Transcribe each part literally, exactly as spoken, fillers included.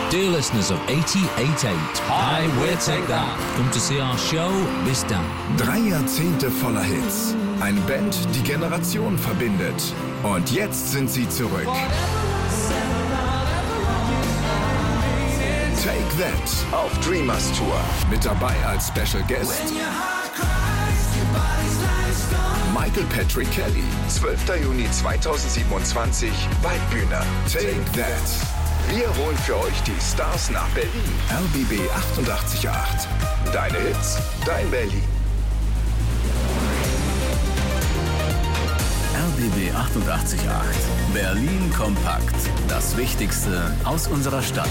Dear listeners of eighty-eight point eight, hi, we'll take that. Come to see our show, bis dann. Drei Jahrzehnte voller Hits. Eine Band, die Generationen verbindet. Und jetzt sind sie zurück. Take That auf Dreamers Tour. Mit dabei als Special Guest Michael Patrick Kelly. zwölfter Juni zweitausendsiebenundzwanzig, Waldbühne. Take That. Wir holen für euch die Stars nach Berlin. R B B achtundachtzig Komma acht. Deine Hits, dein Berlin. R B B achtundachtzig Komma acht. Berlin kompakt. Das Wichtigste aus unserer Stadt.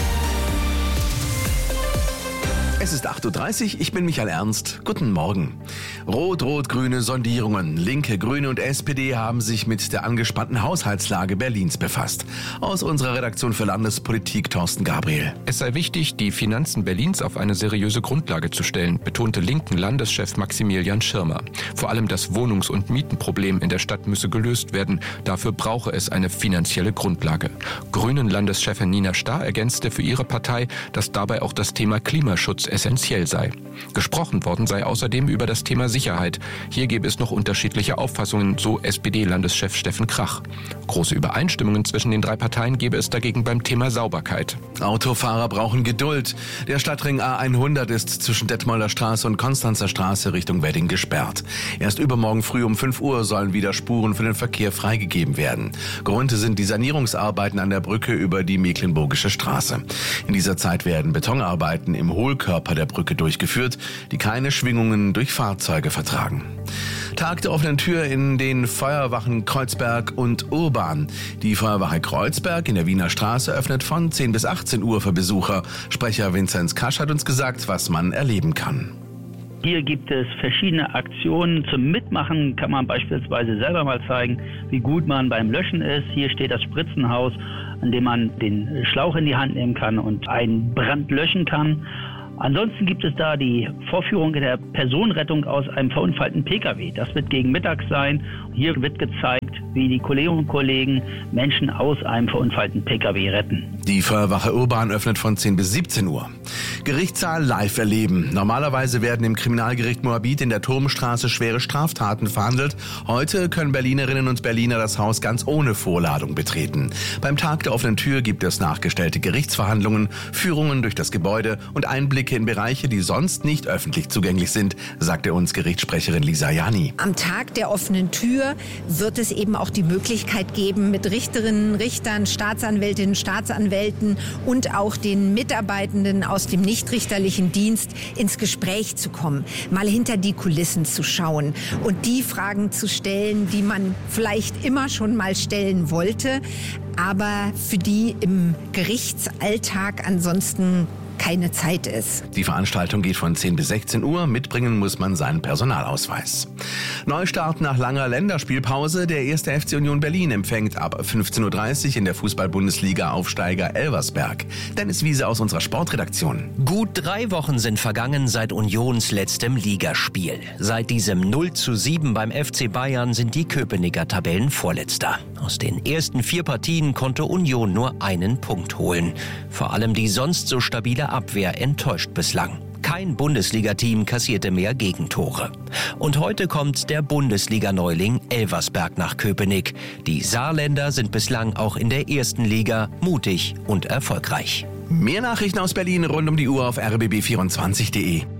Es ist acht Uhr dreißig, ich bin Michael Ernst. Guten Morgen. Rot-Rot-Grüne Sondierungen. Linke, Grüne und S P D haben sich mit der angespannten Haushaltslage Berlins befasst. Aus unserer Redaktion für Landespolitik Thorsten Gabriel. Es sei wichtig, die Finanzen Berlins auf eine seriöse Grundlage zu stellen, betonte linken Landeschef Maximilian Schirmer. Vor allem das Wohnungs- und Mietenproblem in der Stadt müsse gelöst werden. Dafür brauche es eine finanzielle Grundlage. Grünen Landeschefin Nina Starr ergänzte für ihre Partei, dass dabei auch das Thema Klimaschutz essentiell sei. Gesprochen worden sei außerdem über das Thema Sicherheit. Hier gäbe es noch unterschiedliche Auffassungen, so S P D-Landeschef Steffen Krach. Große Übereinstimmungen zwischen den drei Parteien gäbe es dagegen beim Thema Sauberkeit. Autofahrer brauchen Geduld. Der Stadtring A hundert ist zwischen Detmolder Straße und Konstanzer Straße Richtung Wedding gesperrt. Erst übermorgen früh um fünf Uhr sollen wieder Spuren für den Verkehr freigegeben werden. Grund sind die Sanierungsarbeiten an der Brücke über die Mecklenburgische Straße. In dieser Zeit werden Betonarbeiten im Hohlkörper der Brücke durchgeführt, die keine Schwingungen durch Fahrzeuge vertragen. Tag der offenen Tür in den Feuerwachen Kreuzberg und Urban. Die Feuerwache Kreuzberg in der Wiener Straße öffnet von zehn bis achtzehn Uhr für Besucher. Sprecher Vinzenz Kasch hat uns gesagt, was man erleben kann. Hier gibt es verschiedene Aktionen zum Mitmachen, kann man beispielsweise selber mal zeigen, wie gut man beim Löschen ist. Hier steht das Spritzenhaus, an dem man den Schlauch in die Hand nehmen kann und einen Brand löschen kann. Ansonsten gibt es da die Vorführung der Personenrettung aus einem verunfallten Pkw. Das wird gegen Mittag sein. Hier wird gezeigt, wie die Kolleginnen und Kollegen Menschen aus einem verunfallten Pkw retten. Die Feuerwache Urban öffnet von zehn bis siebzehn Uhr. Gerichtssaal live erleben. Normalerweise werden im Kriminalgericht Moabit in der Turmstraße schwere Straftaten verhandelt. Heute können Berlinerinnen und Berliner das Haus ganz ohne Vorladung betreten. Beim Tag der offenen Tür gibt es nachgestellte Gerichtsverhandlungen, Führungen durch das Gebäude und Einblicke in Bereiche, die sonst nicht öffentlich zugänglich sind, sagte uns Gerichtssprecherin Lisa Jani. Am Tag der offenen Tür wird es eben auch die Möglichkeit geben, mit Richterinnen, Richtern, Staatsanwältinnen, Staatsanwälten und auch den Mitarbeitenden aus dem nichtrichterlichen Dienst ins Gespräch zu kommen, mal hinter die Kulissen zu schauen und die Fragen zu stellen, die man vielleicht immer schon mal stellen wollte, aber für die im Gerichtsalltag ansonsten keine Zeit ist. Die Veranstaltung geht von zehn bis sechzehn Uhr. Mitbringen muss man seinen Personalausweis. Neustart nach langer Länderspielpause. Der erste F C Union Berlin empfängt ab fünfzehn Uhr dreißig in der Fußball-Bundesliga Aufsteiger Elversberg. Dennis Wiese aus unserer Sportredaktion. Gut drei Wochen sind vergangen seit Unions letztem Ligaspiel. Seit diesem null zu sieben beim F C Bayern sind die Köpenicker Tabellenvorletzter. Aus den ersten vier Partien konnte Union nur einen Punkt holen. Vor allem die sonst so stabile Abwehr enttäuscht bislang. Kein Bundesliga-Team kassierte mehr Gegentore. Und heute kommt der Bundesliga-Neuling Elversberg nach Köpenick. Die Saarländer sind bislang auch in der ersten Liga mutig und erfolgreich. Mehr Nachrichten aus Berlin rund um die Uhr auf r b b vierundzwanzig punkt d e.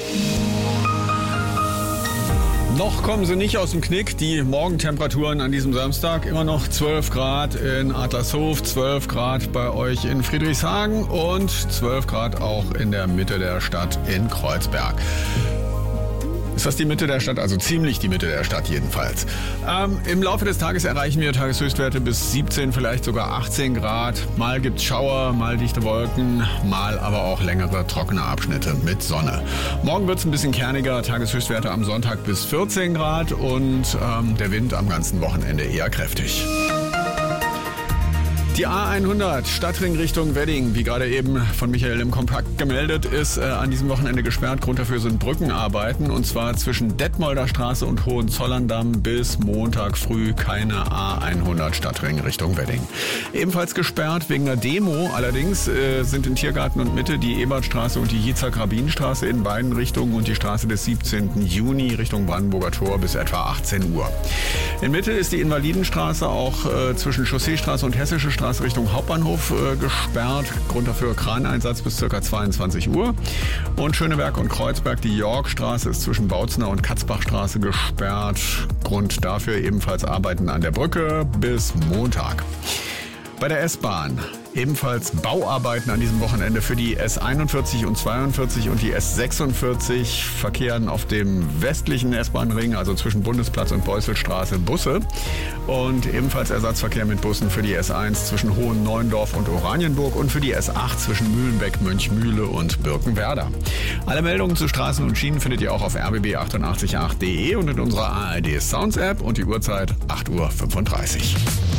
Noch kommen sie nicht aus dem Knick. Die Morgentemperaturen an diesem Samstag immer noch zwölf Grad in Adlershof, zwölf Grad bei euch in Friedrichshagen und zwölf Grad auch in der Mitte der Stadt in Kreuzberg. Ist das die Mitte der Stadt? Also ziemlich die Mitte der Stadt jedenfalls. Ähm, Im Laufe des Tages erreichen wir Tageshöchstwerte bis siebzehn, vielleicht sogar achtzehn Grad. Mal gibt's Schauer, mal dichte Wolken, mal aber auch längere trockene Abschnitte mit Sonne. Morgen wird's ein bisschen kerniger, Tageshöchstwerte am Sonntag bis vierzehn Grad und ähm, der Wind am ganzen Wochenende eher kräftig. Die A hundert Stadtring Richtung Wedding, wie gerade eben von Michael im Kompakt gemeldet, ist äh, an diesem Wochenende gesperrt. Grund dafür sind Brückenarbeiten, und zwar zwischen Detmolder Straße und Hohenzollern-Damm bis Montag früh keine A hundert Stadtring Richtung Wedding. Ebenfalls gesperrt wegen einer Demo allerdings äh, sind in Tiergarten und Mitte die Ebertstraße und die Jitzak-Rabin-Straße in beiden Richtungen und die Straße des siebzehnten Juni Richtung Brandenburger Tor bis etwa achtzehn Uhr. In Mitte ist die Invalidenstraße auch äh, zwischen Chausseestraße und Hessische Straße Richtung Hauptbahnhof äh, gesperrt. Grund dafür Kraneinsatz bis ca. zweiundzwanzig Uhr. Und Schöneberg und Kreuzberg, die Yorkstraße ist zwischen Bautzner und Katzbachstraße gesperrt. Grund dafür ebenfalls Arbeiten an der Brücke bis Montag. Bei der S-Bahn ebenfalls Bauarbeiten an diesem Wochenende für die S einundvierzig und zweiundvierzig und die S sechsundvierzig verkehren auf dem westlichen S-Bahn-Ring, also zwischen Bundesplatz und Beusselstraße, Busse. Und ebenfalls Ersatzverkehr mit Bussen für die S eins zwischen Hohen-Neuendorf und Oranienburg und für die S acht zwischen Mühlenbeck, Mönchmühle und Birkenwerder. Alle Meldungen zu Straßen und Schienen findet ihr auch auf r b b achtundachtzig punkt acht punkt d e und in unserer A R D Sounds App, und die Uhrzeit acht Uhr fünfunddreißig.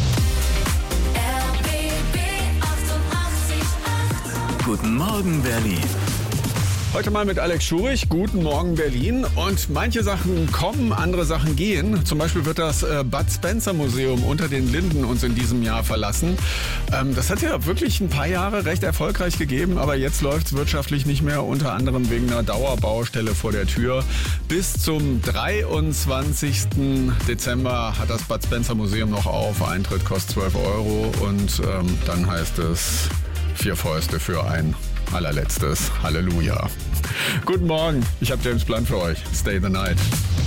Guten Morgen, Berlin. Heute mal mit Alex Schurich. Guten Morgen, Berlin. Und manche Sachen kommen, andere Sachen gehen. Zum Beispiel wird das äh, Bud Spencer Museum unter den Linden uns in diesem Jahr verlassen. Ähm, das hat ja wirklich ein paar Jahre recht erfolgreich gegeben, aber jetzt läuft es wirtschaftlich nicht mehr, unter anderem wegen einer Dauerbaustelle vor der Tür. Bis zum dreiundzwanzigsten Dezember hat das Bud Spencer Museum noch auf. Eintritt kostet zwölf Euro und ähm, dann heißt es vier Fäuste für ein allerletztes Halleluja. Guten Morgen, ich habe James Blunt für euch. Stay the night.